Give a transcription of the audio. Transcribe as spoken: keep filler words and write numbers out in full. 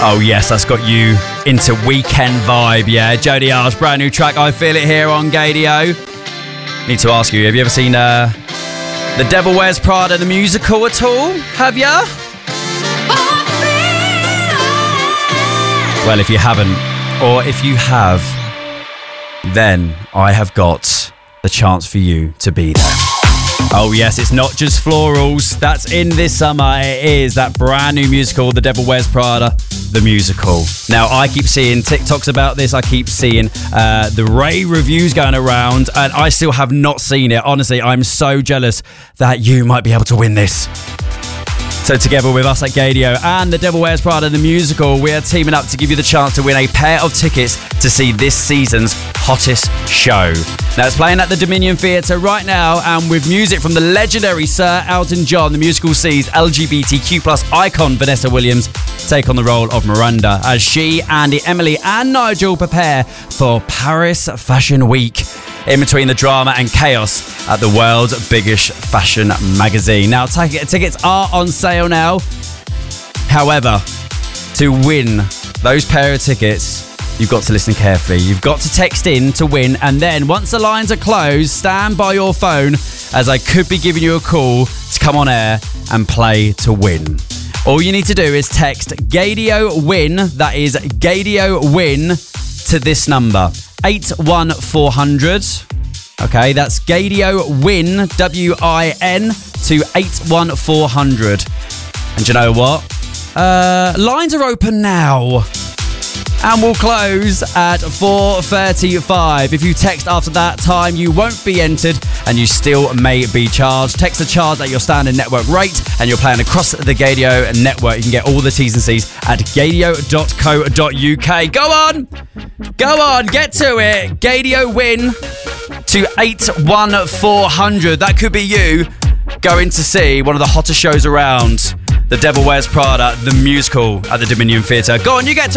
Oh yes, that's got you into weekend vibe, yeah. Jody R's brand new track, I Feel It, here on Gaydio. Need to ask you, have you ever seen uh, The Devil Wears Prada, the musical at all? Have ya? Well, if you haven't, or if you have, then I have got the chance for you to be there. Oh yes, it's not just florals. That's in this summer. It is that brand new musical, The Devil Wears Prada, the musical. Now, I keep seeing TikToks about this. I keep seeing uh, the rave reviews going around, and I still have not seen it. Honestly, I'm so jealous that you might be able to win this. So together with us at Gaydio and The Devil Wears Prada, the musical, we are teaming up to give you the chance to win a pair of tickets to see this season's hottest show. Now, it's playing at the Dominion Theatre right now, and with music from the legendary Sir Elton John, the musical sees L G B T Q plus icon Vanessa Williams take on the role of Miranda as she, Andy, Emily and Nigel prepare for Paris Fashion Week, in between the drama and chaos at the world's biggest fashion magazine. Now, t- tickets are on sale now. However, to win those pair of tickets, you've got to listen carefully. You've got to text in to win, and then once the lines are closed, stand by your phone, as I could be giving you a call to come on air and play to win. All you need to do is text Gaydio WIN, that is Gaydio WIN, to this number, eight one four hundred. Okay, that's Gaydio WIN, W I N, to eight one four hundred. And you know what? Uh, lines are open now. And we'll close at four thirty-five. If you text after that time, you won't be entered and you still may be charged. Text the charge at your standard network rate and you're playing across the Gaydio network. You can get all the T's and C's at gaydio dot co dot uk. Go on! Go on, get to it. Gaydio WIN to eight one four hundred. That could be you going to see one of the hottest shows around, The Devil Wears Prada, the musical at the Dominion Theatre. Go on, you get to